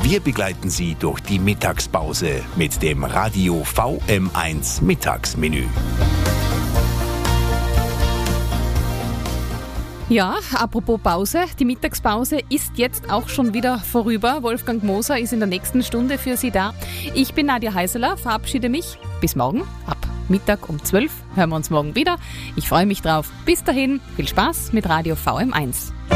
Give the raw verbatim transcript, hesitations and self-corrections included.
Wir begleiten Sie durch die Mittagspause mit dem Radio V M eins Mittagsmenü. Ja, apropos Pause, die Mittagspause ist jetzt auch schon wieder vorüber. Wolfgang Moser ist in der nächsten Stunde für Sie da. Ich bin Nadja Heiseler, verabschiede mich. Bis morgen, ab Mittag um zwölf hören wir uns morgen wieder. Ich freue mich drauf. Bis dahin, viel Spaß mit Radio V M eins.